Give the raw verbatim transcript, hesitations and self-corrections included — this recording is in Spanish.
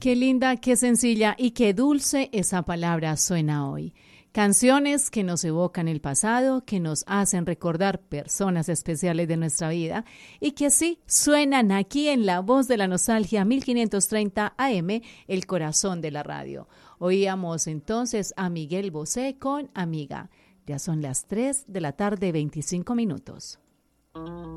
Qué linda, qué sencilla y qué dulce esa palabra suena hoy. Canciones que nos evocan el pasado, que nos hacen recordar personas especiales de nuestra vida y que sí suenan aquí en La Voz de la Nostalgia mil quinientos treinta A M, el corazón de la radio. Oíamos entonces a Miguel Bosé con Amiga. Ya son las tres de la tarde, veinticinco minutos.